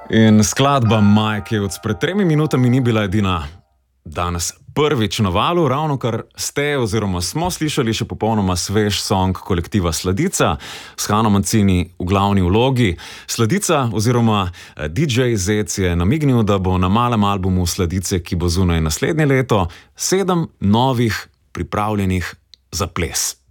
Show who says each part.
Speaker 1: In skladba Majkevc pred 3 minutami ni bila edina danes prvič na valu, ravno kar ste oziroma smo slišali še popolnoma svež song kolektiva Sladica s Hano Mancini v glavni vlogi. Sladica oziroma DJ Zec je namignil, da bo na malem albumu Sladice, ki bo zunaj naslednje leto, 7 novih pripravljenih za ples.